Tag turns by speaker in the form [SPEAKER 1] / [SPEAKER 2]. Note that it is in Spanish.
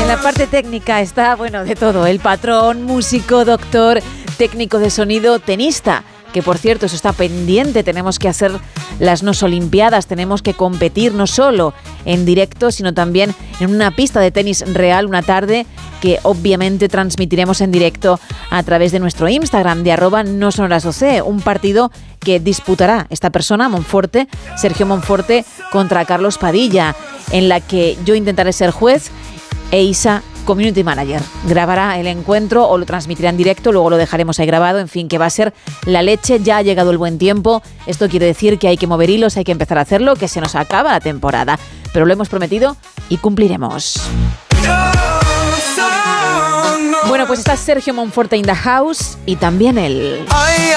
[SPEAKER 1] En la parte técnica está, bueno, de todo. El patrón, músico, doctor, técnico de sonido, tenista. Que por cierto, eso está pendiente, tenemos que hacer las NOS Olimpiadas, tenemos que competir no solo en directo, sino también en una pista de tenis real una tarde que obviamente transmitiremos en directo a través de nuestro Instagram de @nosonorasoc, un partido que disputará esta persona, Monforte, Sergio Monforte, contra Carlos Padilla, en la que yo intentaré ser juez e Isa Community Manager. Grabará el encuentro o lo transmitirá en directo, luego lo dejaremos ahí grabado, en fin, que va a ser la leche. Ya ha llegado el buen tiempo, esto quiere decir que hay que mover hilos, hay que empezar a hacerlo, que se nos acaba la temporada, pero lo hemos prometido y cumpliremos. Bueno, pues está Sergio Monforte in the house y también él.